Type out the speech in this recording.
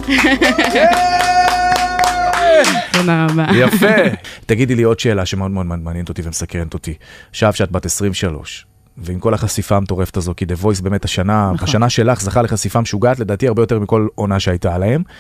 תודה רבה. יפה. תגידי לי עוד שאלה שמאוד מאוד מעניינת אותי ומסקרנת אותי. עכשיו שאת בת 23, ועם כל החשיפה המטורפת הזו, כי The Voice באמת השנה שלך זכה לחשיפה משוגעת, לדעתי הרבה יותר מכל עונה שהייתה עליהם.